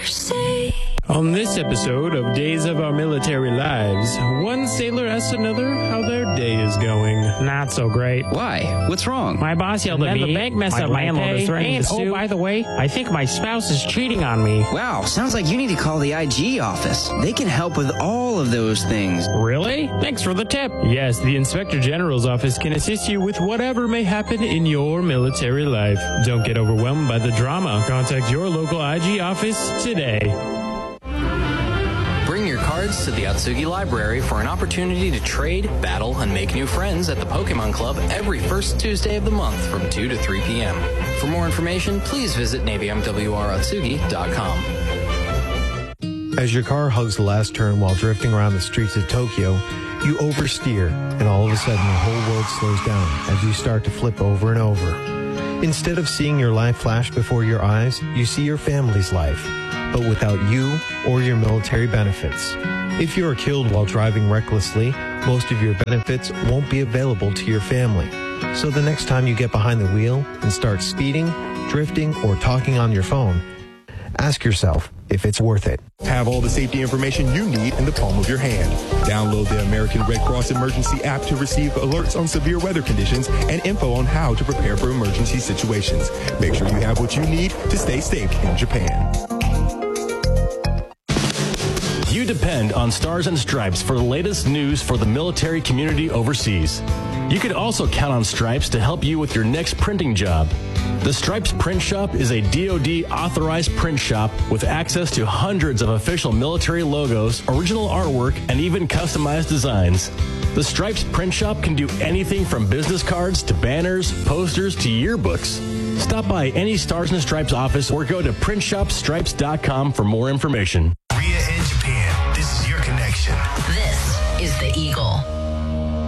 say. On this episode of Days of Our Military Lives, one sailor asks another how their day is going. Not so great. Why? What's wrong? My boss yelled at me. the bank messed my up my landlord pay, is threatening and to sue. by the way, I think my spouse is cheating on me. Wow, sounds like you need to call the IG office. They can help with all of those things. Really? Thanks for the tip. yes, the Inspector General's office can assist you with whatever may happen in your military life. Don't get overwhelmed by the drama. Contact your local IG office today. Bring your cards to the Atsugi Library for an opportunity to trade, battle, and make new friends at the Pokemon Club every first Tuesday of the month from 2 to 3 p.m. For more information, please visit NavyMWRatsugi.com. As your car hugs the last turn while drifting around the streets of Tokyo, you oversteer, and all of a sudden your whole world slows down as you start to flip over and over. Instead of seeing your life flash before your eyes, you see your family's life, but without you or your military benefits. If you are killed while driving recklessly, most of your benefits won't be available to your family. So the next time you get behind the wheel and start speeding, drifting, or talking on your phone, ask yourself if it's worth it. Have all the safety information you need in the palm of your hand. Download the American Red Cross Emergency app to receive alerts on severe weather conditions and info on how to prepare for emergency situations. Make sure you have what you need to stay safe in Japan. You depend on Stars and Stripes for the latest news for the military community overseas. You can also count on Stripes to help you with your next printing job. The Stripes Print Shop is a DoD authorized print shop with access to hundreds of official military logos, original artwork, and even customized designs. The Stripes Print Shop can do anything from business cards to banners, posters to yearbooks. Stop by any Stars and Stripes office or go to printshopstripes.com for more information. Korea and Japan, this is your connection. This is the Eagle.